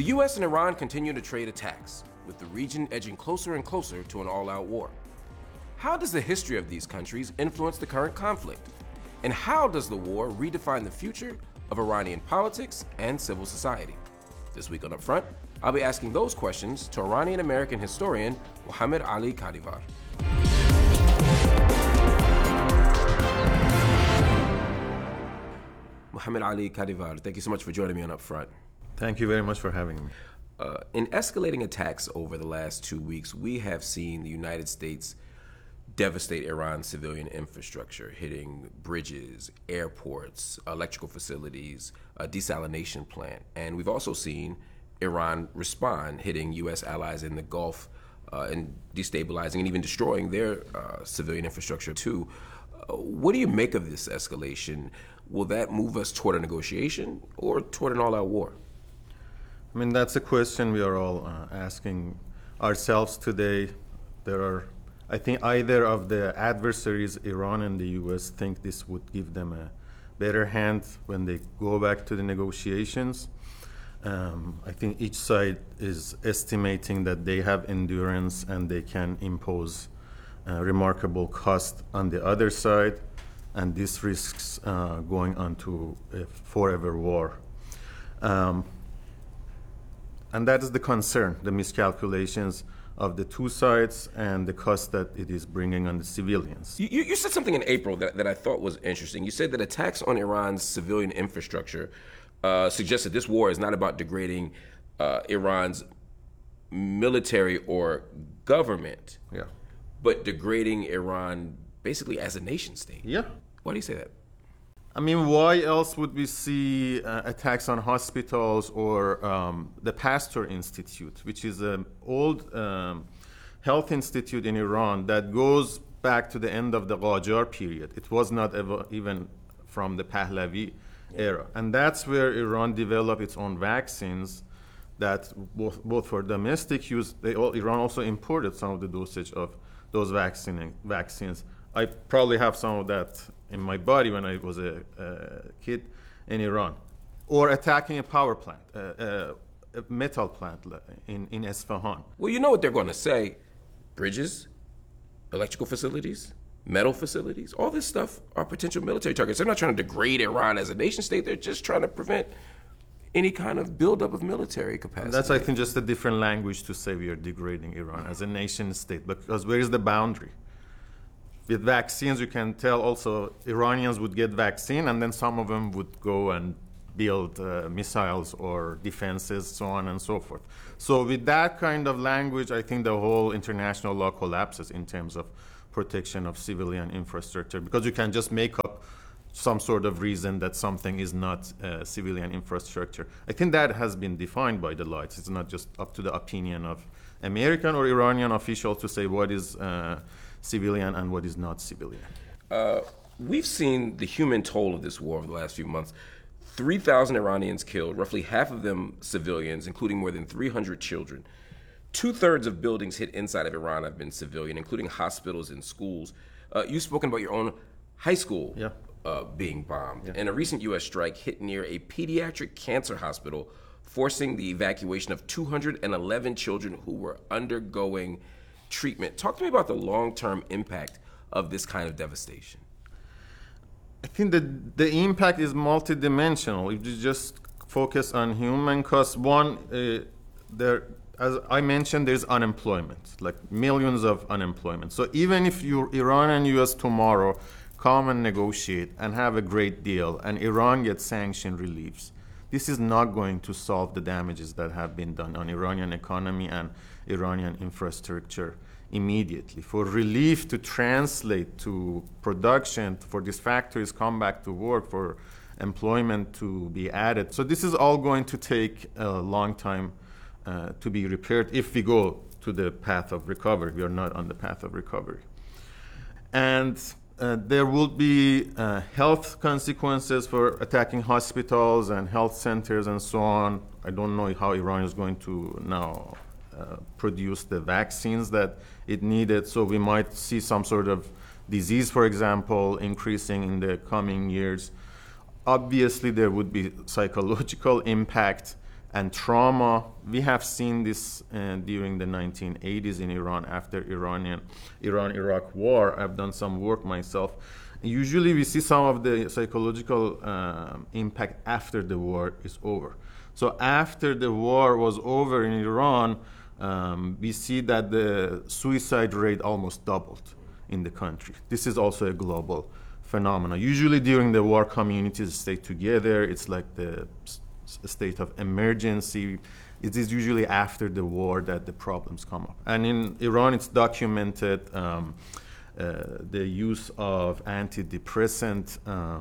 The US and Iran continue to trade attacks, with the region edging closer and closer to an all-out war. How does the history of these countries influence the current conflict? And how does the war redefine the future of Iranian politics and civil society? This week on Upfront, I'll be asking those questions to Iranian-American historian Mohammad Ali Kadivar. Mohammad Ali Kadivar, thank you so much for joining me on Upfront. Thank you very much for having me. In escalating attacks over the last 2 weeks, we have seen the United States devastate Iran's civilian infrastructure, hitting bridges, airports, electrical facilities, a desalination plant. And we've also seen Iran respond, hitting U.S. allies in the Gulf and destabilizing and even destroying their civilian infrastructure too. What do you make of this escalation? Will that move us toward a negotiation or toward an all-out war? I mean, that's a question we are all asking ourselves today. I think either of the adversaries, Iran and the U.S., think this would give them a better hand when they go back to the negotiations. I think each side is estimating that they have endurance and they can impose remarkable cost on the other side, and this risks going on to a forever war. And that is the concern, the miscalculations of the two sides and the cost that it is bringing on the civilians. You said something in April that I thought was interesting. You said that attacks on Iran's civilian infrastructure suggest that this war is not about degrading Iran's military or government, but degrading Iran basically as a nation state. Yeah. Why do you say that? I mean, why else would we see attacks on hospitals or the Pasteur Institute, which is an old health institute in Iran that goes back to the end of the Qajar period. It was not even from the Pahlavi era. And that's where Iran developed its own vaccines that both for domestic use, Iran also imported some of the dosage of those vaccines. I probably have some of that in my body when I was a kid in Iran. Or attacking a power plant, a metal plant in Isfahan. Well, you know what they're going to say. Bridges, electrical facilities, metal facilities, all this stuff are potential military targets. They're not trying to degrade Iran as a nation state. They're just trying to prevent any kind of buildup of military capacity. And that's, I think, just a different language to say we are degrading Iran as a nation state. Because where is the boundary? With vaccines, you can tell also Iranians would get vaccine, and then some of them would go and build missiles or defenses, so on and so forth. So with that kind of language, I think the whole international law collapses in terms of protection of civilian infrastructure, because you can just make up some sort of reason that something is not civilian infrastructure. I think that has been defined by the law. It's not just up to the opinion of American or Iranian officials to say what is civilian and what is not civilian. We've seen the human toll of this war over the last few months. 3,000 Iranians killed, roughly half of them civilians, including more than 300 children. 2/3 of buildings hit inside of Iran have been civilian, including hospitals and schools. You've spoken about your own high school being bombed. And a recent U.S. strike hit near a pediatric cancer hospital, forcing the evacuation of 211 children who were undergoing treatment. Talk to me about the long-term impact of this kind of devastation. I think that the impact is multidimensional. If you just focus on human costs, as I mentioned, there's unemployment, like millions of unemployment. So even if Iran and US tomorrow come and negotiate and have a great deal and Iran gets sanction reliefs, this is not going to solve the damages that have been done on Iranian economy and Iranian infrastructure immediately. For relief to translate to production, for these factories come back to work, for employment to be added. So this is all going to take a long time to be repaired if we go to the path of recovery. We are not on the path of recovery. And there will be health consequences for attacking hospitals and health centers and so on. I don't know how Iran is going to now produce the vaccines that it needed. So we might see some sort of disease, for example, increasing in the coming years. Obviously, there would be psychological impact and trauma. We have seen this during the 1980s in Iran after Iran-Iraq war. I've done some work myself. Usually we see some of the psychological impact after the war is over. So after the war was over in Iran, we see that the suicide rate almost doubled in the country. This is also a global phenomenon. Usually during the war, communities stay together. It's like the state of emergency. It is usually after the war that the problems come up. And in Iran, it's documented the use of antidepressant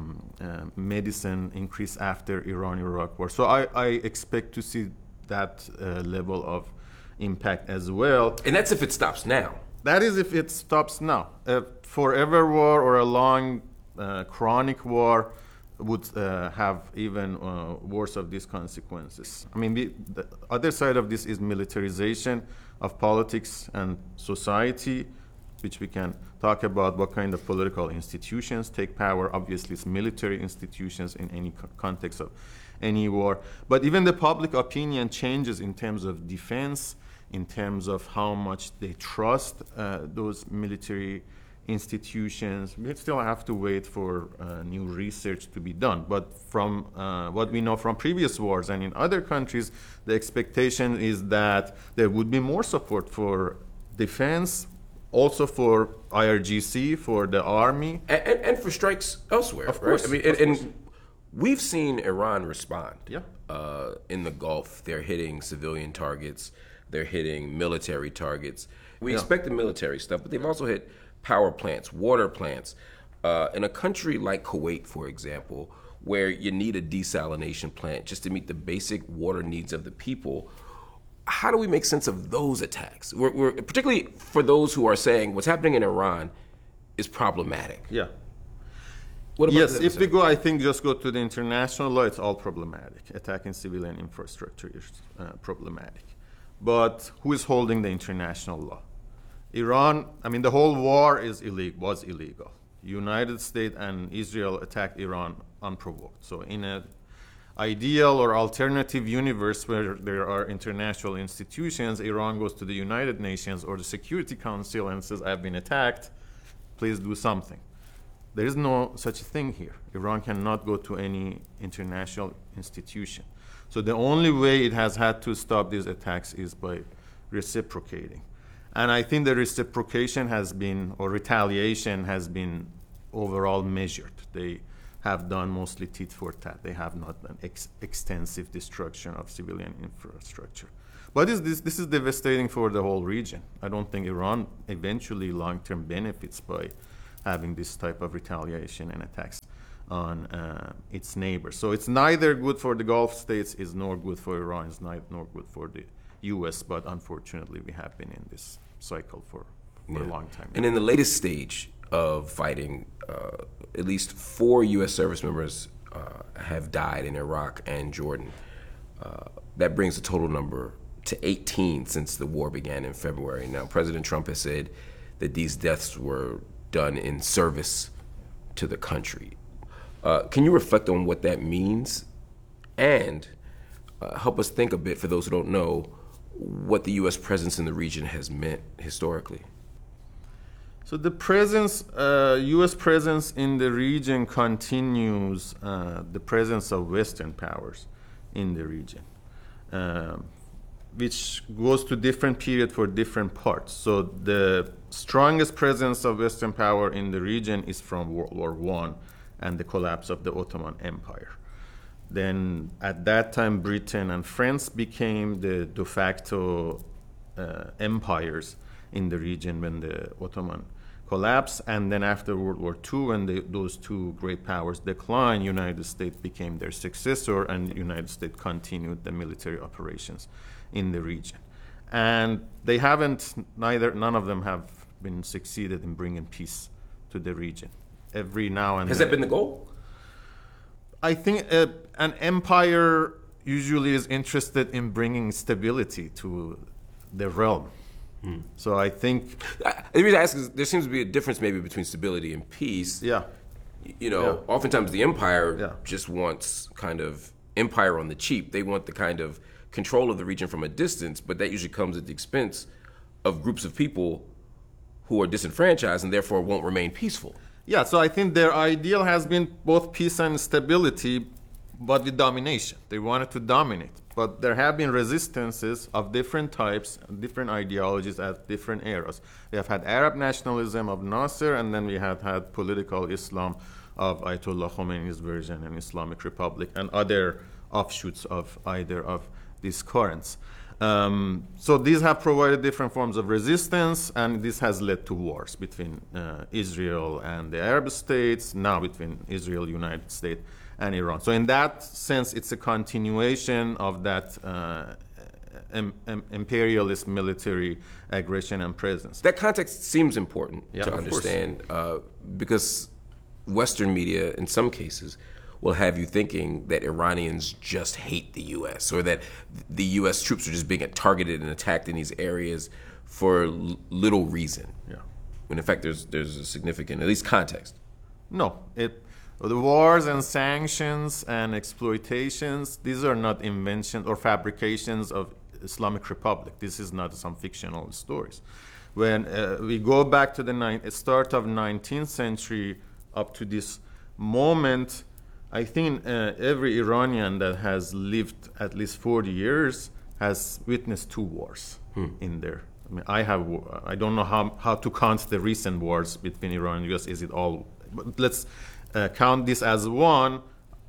medicine increased after Iran-Iraq war. So I expect to see that level of impact as well. And that's if it stops now. That is if it stops now. A forever war or a long chronic war would have even worse of these consequences. I mean, the other side of this is militarization of politics and society, which we can talk about what kind of political institutions take power. Obviously, it's military institutions in any context of any war. But even the public opinion changes in terms of defense, in terms of how much they trust those military institutions. We still have to wait for new research to be done. But from what we know from previous wars and in other countries, the expectation is that there would be more support for defense, also for IRGC, for the army. And for strikes elsewhere, of course, right? I mean, and we've seen Iran respond. Yeah. In the Gulf, they're hitting civilian targets. They're hitting military targets. We expect the military stuff, but they've also hit power plants, water plants. In a country like Kuwait, for example, where you need a desalination plant just to meet the basic water needs of the people, how do we make sense of those attacks? We're particularly for those who are saying what's happening in Iran is problematic. Yeah. What about yes, if we go, I think just go to the international law, it's all problematic. Attacking civilian infrastructure is problematic. But who is holding the international law? Iran, I mean, the whole war was illegal. United States and Israel attacked Iran unprovoked. So in an ideal or alternative universe where there are international institutions, Iran goes to the United Nations or the Security Council and says, I've been attacked, please do something. There is no such thing here. Iran cannot go to any international institution. So the only way it has had to stop these attacks is by reciprocating. And I think the reciprocation has been, or retaliation has been overall measured. They have done mostly tit for tat. They have not done extensive destruction of civilian infrastructure. But this is devastating for the whole region. I don't think Iran eventually long-term benefits by having this type of retaliation and attacks on its neighbors. So it's neither good for the Gulf states, is nor good for Iran, is nor good for the U.S., but unfortunately we have been in this cycle for a long time. And in the latest stage of fighting, at least 4 U.S. service members have died in Iraq and Jordan. That brings the total number to 18 since the war began in February. Now, President Trump has said that these deaths were done in service to the country. Can you reflect on what that means and help us think a bit, for those who don't know, what the U.S. presence in the region has meant historically? So the U.S. presence in the region continues the presence of Western powers in the region, which goes to different period for different parts. So the strongest presence of Western power in the region is from World War I and the collapse of the Ottoman Empire. Then at that time, Britain and France became the de facto empires in the region when the Ottoman collapsed. And then after World War II, when those two great powers declined, United States became their successor, and the United States continued the military operations in the region. And they none of them have been succeeded in bringing peace to the region. Every now and then. Has that been the goal? I think an empire usually is interested in bringing stability to the realm. So I think... The reason I ask is there seems to be a difference maybe between stability and peace. Yeah. Oftentimes the empire just wants kind of empire on the cheap. They want the kind of control of the region from a distance, but that usually comes at the expense of groups of people who are disenfranchised and therefore won't remain peaceful. Yeah, so I think their ideal has been both peace and stability, but with domination. They wanted to dominate. But there have been resistances of different types, different ideologies at different eras. We have had Arab nationalism of Nasser, and then we have had political Islam of Ayatollah Khomeini's version and Islamic Republic, and other offshoots of either of these currents. So these have provided different forms of resistance, and this has led to wars between Israel and the Arab states, now between Israel, United States, and Iran. So in that sense, it's a continuation of that imperialist military aggression and presence. That context seems important to of understand because Western media, in some cases, will have you thinking that Iranians just hate the U.S. or that the U.S. troops are just being targeted and attacked in these areas for little reason. Yeah. When in fact there's a significant, at least context. No, the wars and sanctions and exploitations, these are not inventions or fabrications of Islamic Republic. This is not some fictional stories. When we go back to the start of 19th century up to this moment, I think every Iranian that has lived at least 40 years has witnessed 2 wars in there. I mean, I don't know how to count the recent wars between Iran and US. Is it all? But let's count this as one.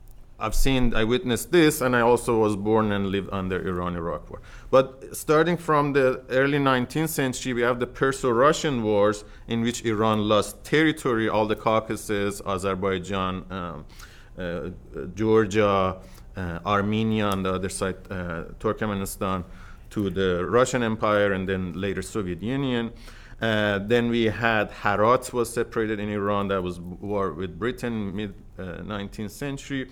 I witnessed this, and I also was born and lived under Iran-Iraq war. But starting from the early 19th century, we have the Perso-Russian wars, in which Iran lost territory, all the Caucasus, Azerbaijan, Georgia, Armenia on the other side, Turkmenistan, to the Russian Empire, and then later Soviet Union. Then we had Herat was separated in Iran. That was war with Britain, mid 19th century.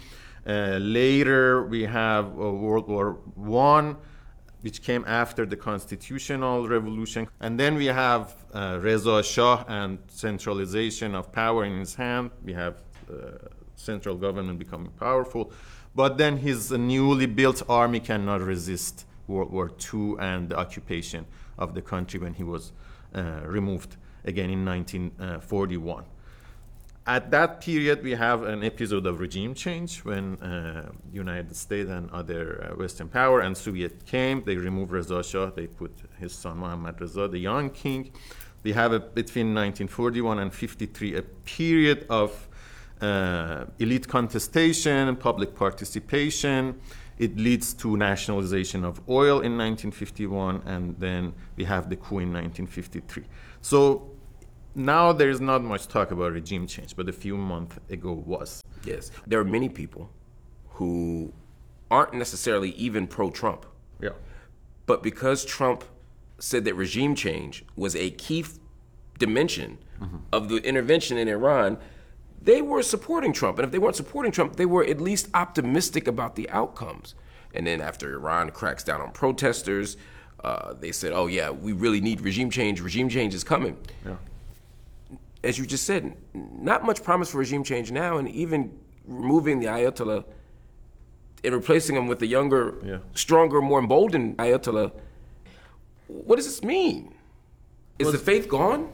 Later we have World War I, which came after the constitutional revolution. And then we have Reza Shah and centralization of power in his hand. We have central government becoming powerful. But then his newly built army cannot resist World War II and the occupation of the country when he was removed again in 1941. At that period, we have an episode of regime change when United States and other Western power and Soviet came. They removed Reza Shah. They put his son Mohammad Reza, the young king. We have between 1941 and 53 a period of elite contestation, public participation. It leads to nationalization of oil in 1951, and then we have the coup in 1953. So now there is not much talk about regime change, but a few months ago was. Yes. There are many people who aren't necessarily even pro-Trump. Yeah. But because Trump said that regime change was a key dimension of the intervention in Iran, they were supporting Trump. And if they weren't supporting Trump, they were at least optimistic about the outcomes. And then after Iran cracks down on protesters, they said, oh yeah, we really need regime change. Regime change is coming. Yeah. As you just said, not much promise for regime change now, and even removing the Ayatollah and replacing him with a younger, stronger, more emboldened Ayatollah. What does this mean? Is the faith gone?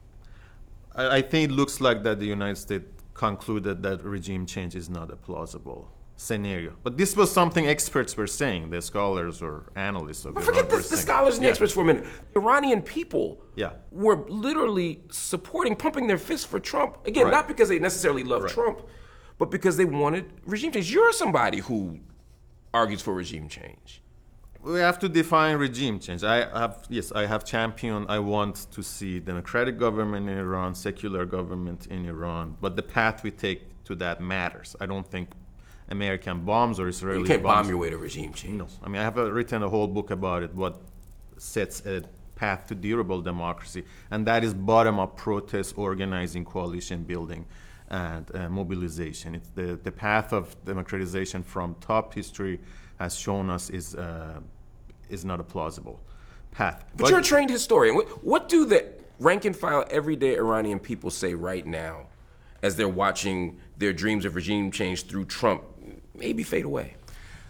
I think it looks like that the United States concluded that regime change is not a plausible scenario. But this was something experts were saying, the scholars or analysts of But forget the scholars and experts for a minute. Iranian people were literally pumping their fists for Trump. Again, not because they necessarily love Trump, but because they wanted regime change. You're somebody who argues for regime change. We have to define regime change. I have championed, I want to see democratic government in Iran, secular government in Iran, but the path we take to that matters. I don't think American bombs or Israeli bombs. You can't bomb your way to regime change. No. I mean, I have written a whole book about it, what sets a path to durable democracy, and that is bottom-up protest, organizing, coalition building, and mobilization. It's the path of democratization from top history has shown us is not a plausible path. But you're a trained historian. What do the rank and file everyday Iranian people say right now as they're watching their dreams of regime change through Trump maybe fade away?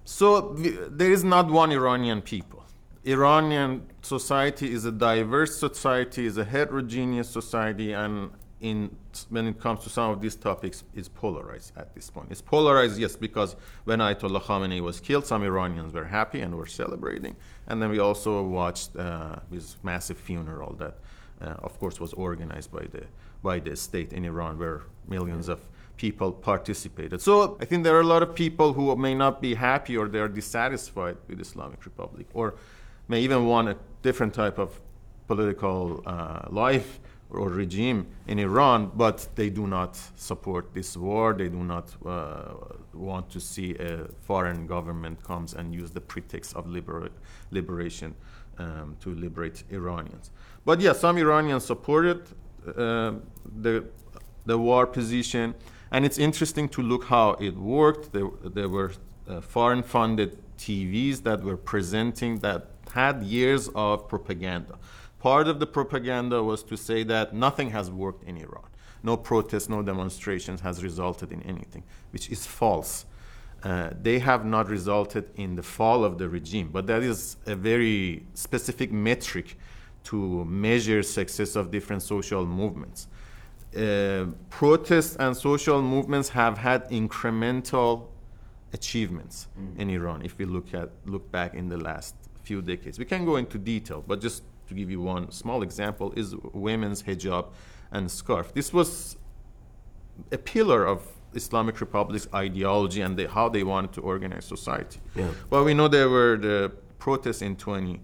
There is not one Iranian people. Iranian society is a diverse society, is a heterogeneous society, and when it comes to some of these topics, it's polarized at this point. It's polarized, yes, because when Ayatollah Khamenei was killed, some Iranians were happy and were celebrating. And then we also watched this massive funeral that, of course, was organized by the state in Iran, where millions of people participated. So I think there are a lot of people who may not be happy or they're dissatisfied with Islamic Republic, or may even want a different type of political life or regime in Iran, but they do not support this war. They do not want to see a foreign government comes and use the pretext of liberation to liberate Iranians. But yeah, some Iranians supported the war position, and it's interesting to look how it worked. There were foreign-funded TVs that were presenting that had years of propaganda. Part of the propaganda was to say that nothing has worked in Iran. No protests, no demonstrations has resulted in anything, which is false. They have not resulted in the fall of the regime, but that is a very specific metric to measure success of different social movements. Protests and social movements have had incremental achievements in Iran. If we look back in the last few decades, we can go into detail, but just to give you one small example is women's hijab and scarf. This was a pillar of Islamic Republic's ideology and how they wanted to organize society. Yeah. But we know there were the protests in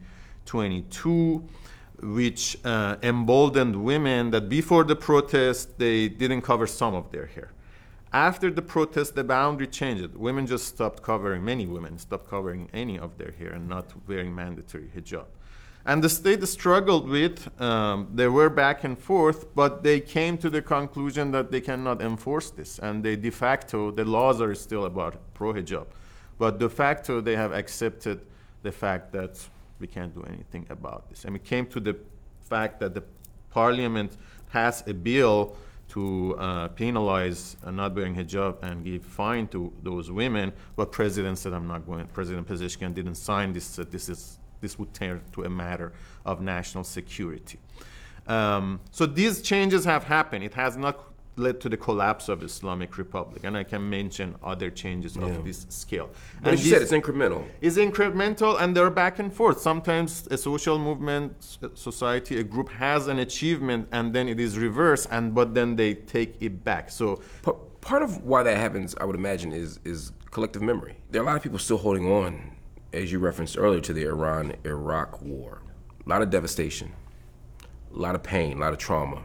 2022, which emboldened women that before the protest, they didn't cover some of their hair. After the protest, the boundary changed. Women just stopped covering, many women stopped covering any of their hair and not wearing mandatory hijab. And the state struggled with, they were back and forth, but they came to the conclusion that they cannot enforce this. And they de facto, the laws are still about pro-hijab. But de facto, they have accepted the fact that we can't do anything about this. And we came to the fact that the parliament passed a bill to penalize not wearing hijab and give fine to those women, but President said, I'm not going. President Pezeshkian didn't sign this, said this would turn to a matter of national security. So these changes have happened. It has not led to the collapse of Islamic Republic, and I can mention other changes of this scale. But as you said, it's incremental. It's incremental, and they're back and forth. Sometimes a social movement, society, a group has an achievement, and then it is reversed, but then they take it back. So part of why that happens, I would imagine, is collective memory. There are a lot of people still holding on, as you referenced earlier, to the Iran-Iraq war. A lot of devastation, a lot of pain, a lot of trauma.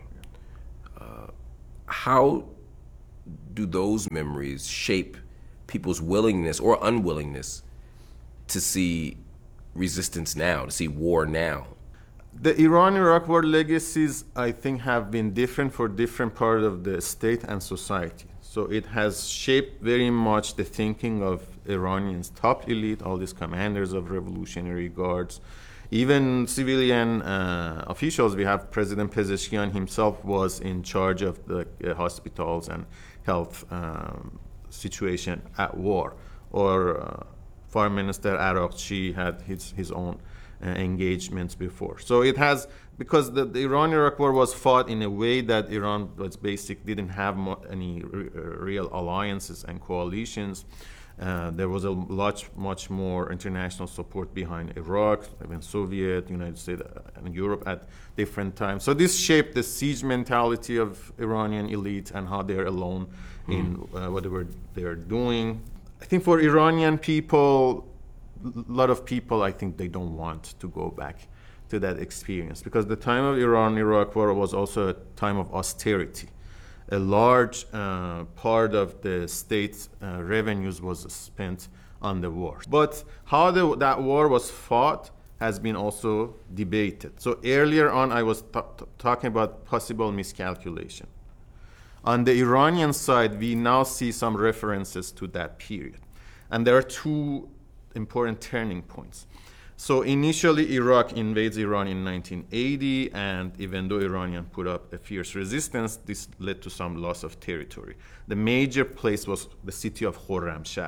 How do those memories shape people's willingness or unwillingness to see resistance now, to see war now? The Iran-Iraq war legacies, I think, have been different for different parts of the state and society. So it has shaped very much the thinking of Iranians' top elite, all these commanders of Revolutionary Guards, even civilian officials. We have President Pezeshkian himself was in charge of the hospitals and health situation at war. Or Foreign Minister Araqchi had his own engagements before. So it has, because the Iran-Iraq war was fought in a way that Iran was didn't have any real alliances and coalitions. There was much more international support behind Iraq, even Soviet, United States, and Europe at different times. So this shaped the siege mentality of Iranian elite and how they're alone in whatever they're doing. I think for Iranian people, a lot of people, I think they don't want to go back to that experience, because the time of Iran-Iraq war was also a time of austerity. A large part of the state's revenues was spent on the war. But how that war was fought has been also debated. So earlier on, I was talking about possible miscalculation. On the Iranian side, we now see some references to that period. And there are two important turning points. So initially, Iraq invades Iran in 1980, and even though Iranians put up a fierce resistance, this led to some loss of territory. The major place was the city of Khorramshahr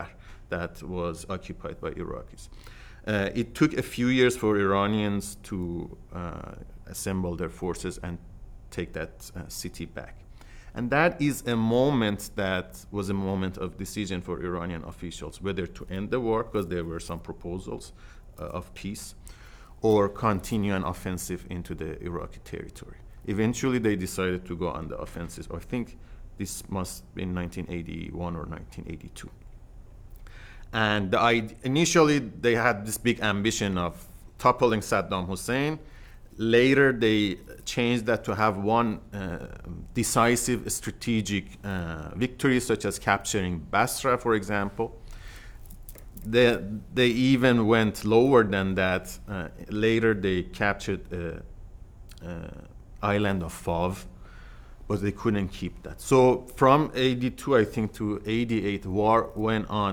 that was occupied by Iraqis. It took a few years for Iranians to assemble their forces and take that city back. And that is a moment that was a moment of decision for Iranian officials, whether to end the war, because there were some proposals of peace, or continue an offensive into the Iraqi territory. Eventually, they decided to go on the offensive. I think this must be in 1981 or 1982. And initially, they had this big ambition of toppling Saddam Hussein. Later, they changed that to have one decisive strategic victory, such as capturing Basra, for example. They even went lower than that. Later, they captured the island of Fav, but they couldn't keep that. So from 82, I think, to 88, war went on.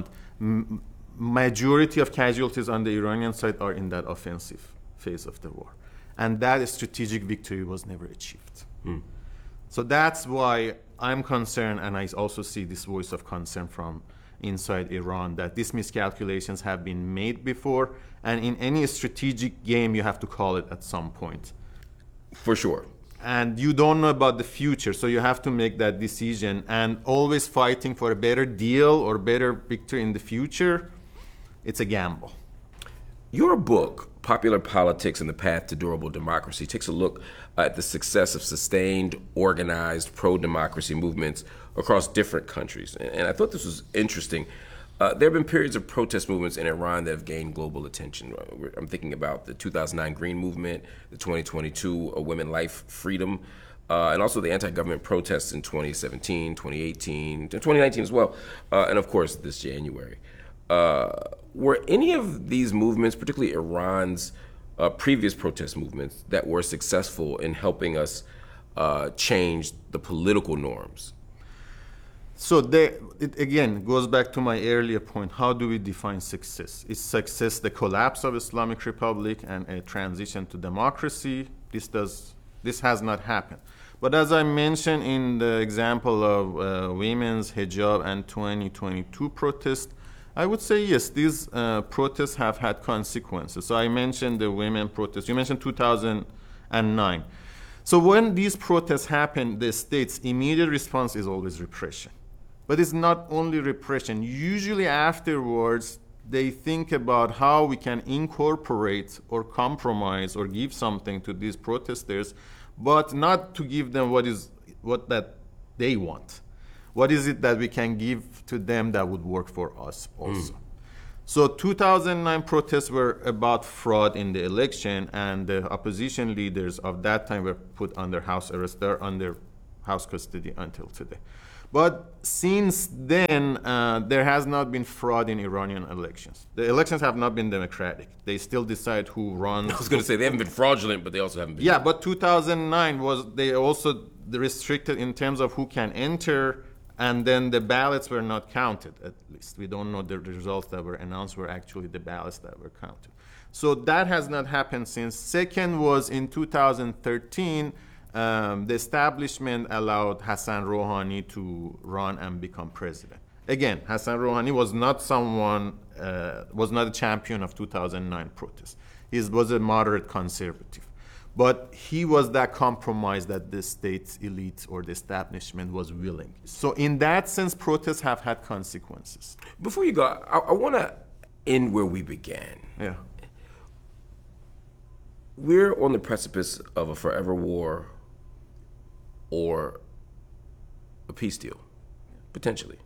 Majority of casualties on the Iranian side are in that offensive phase of the war. And that strategic victory was never achieved. So that's why I'm concerned, and I also see this voice of concern from inside Iran, that these miscalculations have been made before, and in any strategic game, you have to call it at some point. For sure. And you don't know about the future, so you have to make that decision, and always fighting for a better deal or better victory in the future, it's a gamble. Your book, Popular Politics and the Path to Durable Democracy, takes a look at the success of sustained, organized, pro-democracy movements across different countries. And I thought this was interesting. There have been periods of protest movements in Iran that have gained global attention. I'm thinking about the 2009 Green Movement, the 2022 Women, Life, Freedom, and also the anti-government protests in 2017, 2018, 2019 as well, and of course this January. Were any of these movements, particularly Iran's previous protest movements, that were successful in helping us change the political norms? So it again goes back to my earlier point. How do we define success? Is success the collapse of Islamic Republic and a transition to democracy? This has not happened. But as I mentioned in the example of women's hijab and 2022 protests, I would say yes, these protests have had consequences. So I mentioned the women protests. You mentioned 2009. So when these protests happen, the state's immediate response is always repression. But it's not only repression. Usually afterwards, they think about how we can incorporate or compromise or give something to these protesters, but not to give them what that they want. What is it that we can give to them that would work for us also? So 2009 protests were about fraud in the election, and the opposition leaders of that time were put under house arrest. They're under house custody until today. But since then, there has not been fraud in Iranian elections. The elections have not been democratic. They still decide who runs. I was going to say, they haven't been fraudulent, but they also haven't been. Yeah, but 2009 they also restricted in terms of who can enter, and then the ballots were not counted, at least. We don't know the results that were announced were actually the ballots that were counted. So that has not happened since. Second was in 2013, the establishment allowed Hassan Rouhani to run and become president. Again, Hassan Rouhani was not was not a champion of 2009 protests. He was a moderate conservative. But he was that compromise that the state's elite or the establishment was willing. So in that sense, protests have had consequences. Before you go, I want to end where we began. Yeah. We're on the precipice of a forever war or a peace deal, potentially.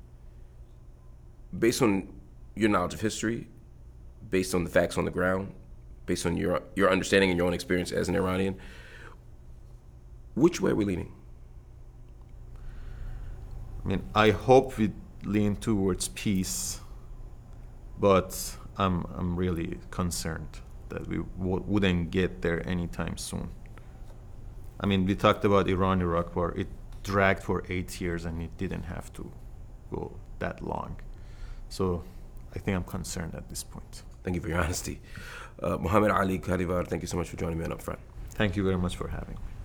Based on your knowledge of history, based on the facts on the ground, based on your understanding and your own experience as an Iranian, which way are we leaning? I mean, I hope we lean towards peace, but I'm really concerned that we wouldn't get there anytime soon. I mean, we talked about Iran-Iraq war. It dragged for 8 years, and it didn't have to go that long. So I think I'm concerned at this point. Thank you for your honesty. Mohammed Ali Kadivar, thank you so much for joining me on Upfront. Thank you very much for having me.